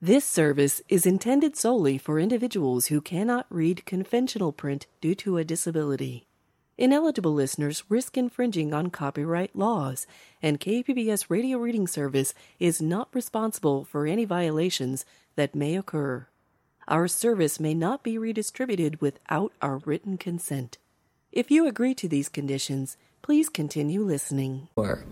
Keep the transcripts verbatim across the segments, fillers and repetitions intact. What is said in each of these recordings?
This service is intended solely for individuals who cannot read conventional print due to a disability. Ineligible listeners risk infringing on copyright laws, and K P B S Radio Reading Service is not responsible for any violations that may occur. Our service may not be redistributed without our written consent. If you agree to these conditions, please continue listening.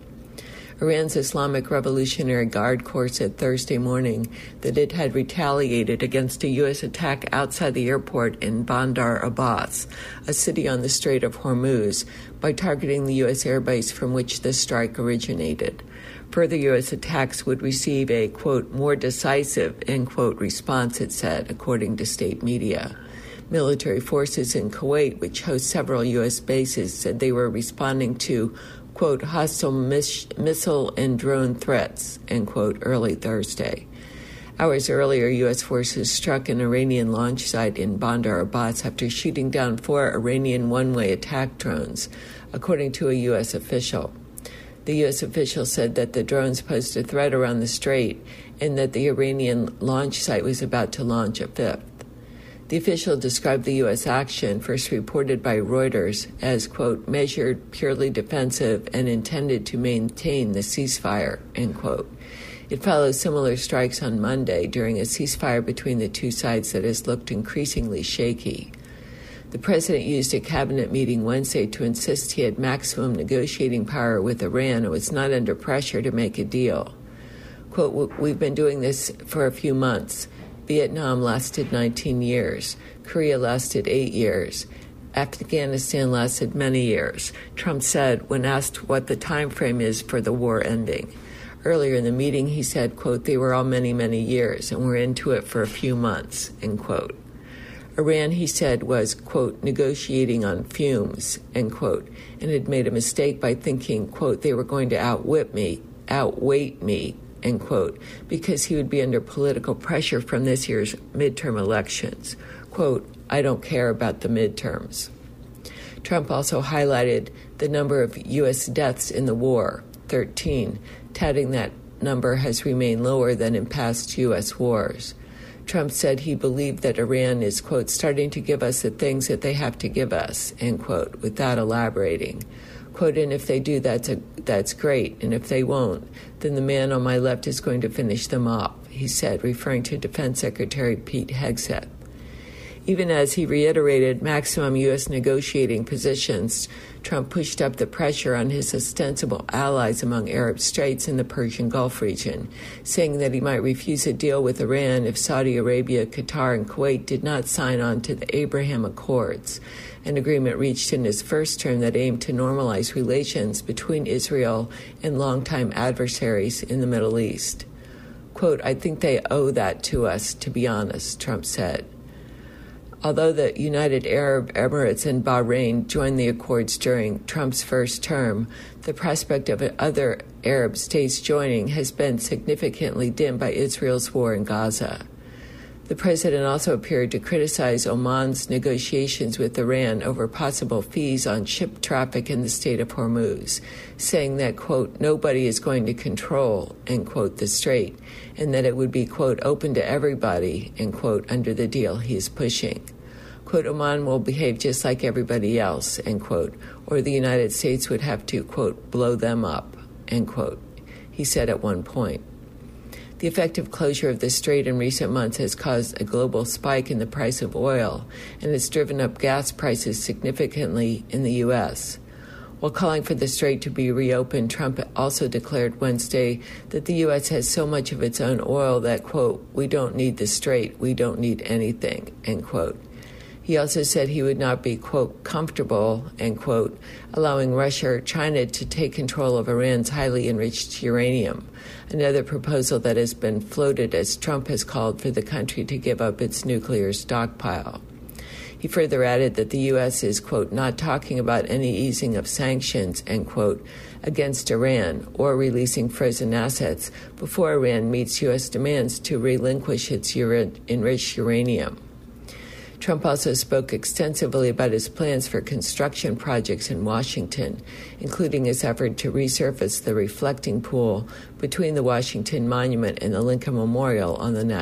Iran's Islamic Revolutionary Guard Corps said Thursday morning that it had retaliated against a U S attack outside the airport in Bandar Abbas, a city on the Strait of Hormuz, by targeting the U S airbase from which the strike originated. Further U S attacks would receive a, quote, more decisive, end quote, response, it said, according to state media. Military forces in Kuwait, which host several U S bases, said they were responding to, quote, hostile mis- missile and drone threats, end quote, early Thursday. Hours earlier, U S forces struck an Iranian launch site in Bandar Abbas after shooting down four Iranian one-way attack drones, according to a U S official. The U S official said that the drones posed a threat around the strait and that the Iranian launch site was about to launch a fifth. The official described the U S action, first reported by Reuters, as, quote, measured, purely defensive, and intended to maintain the ceasefire, end quote. It follows similar strikes on Monday during a ceasefire between the two sides that has looked increasingly shaky. The president used a cabinet meeting Wednesday to insist he had maximum negotiating power with Iran and was not under pressure to make a deal. Quote, we've been doing this for a few months. Vietnam lasted nineteen years. Korea lasted eight years. Afghanistan lasted many years, Trump said when asked what the time frame is for the war ending. Earlier in the meeting, he said, quote, they were all many, many years, and we're into it for a few months, end quote. Iran, he said, was, quote, negotiating on fumes, end quote, and had made a mistake by thinking, quote, they were going to outwit me, outweight me, end quote, because he would be under political pressure from this year's midterm elections. Quote, I don't care about the midterms. Trump also highlighted the number of U S deaths in the war, thirteen, touting that number has remained lower than in past U S wars. Trump said he believed that Iran is, quote, starting to give us the things that they have to give us, end quote, without elaborating. Quote, and if they do, that's a, that's great. And if they won't, then the man on my left is going to finish them off, he said, referring to Defense Secretary Pete Hegseth. Even as he reiterated maximum U S negotiating positions, Trump pushed up the pressure on his ostensible allies among Arab states in the Persian Gulf region, saying that he might refuse a deal with Iran if Saudi Arabia, Qatar, and Kuwait did not sign on to the Abraham Accords, an agreement reached in his first term that aimed to normalize relations between Israel and longtime adversaries in the Middle East. Quote, I think they owe that to us, to be honest, Trump said. Although the United Arab Emirates and Bahrain joined the accords during Trump's first term, the prospect of other Arab states joining has been significantly dimmed by Israel's war in Gaza. The president also appeared to criticize Oman's negotiations with Iran over possible fees on ship traffic in the Strait of Hormuz, saying that, quote, nobody is going to control, end quote, the strait, and that it would be, quote, open to everybody, end quote, under the deal he is pushing. Quote, Oman will behave just like everybody else, end quote, or the United States would have to, quote, blow them up, end quote, he said at one point. The effective closure of the strait in recent months has caused a global spike in the price of oil and has driven up gas prices significantly in the U S. While calling for the strait to be reopened, Trump also declared Wednesday that the U S has so much of its own oil that, quote, we don't need the strait, we don't need anything, end quote. He also said he would not be, quote, comfortable, end quote, allowing Russia or China to take control of Iran's highly enriched uranium, another proposal that has been floated as Trump has called for the country to give up its nuclear stockpile. He further added that the U S is, quote, not talking about any easing of sanctions, end quote, against Iran or releasing frozen assets before Iran meets U S demands to relinquish its ura- enriched uranium. Trump also spoke extensively about his plans for construction projects in Washington, including his effort to resurface the reflecting pool between the Washington Monument and the Lincoln Memorial on the National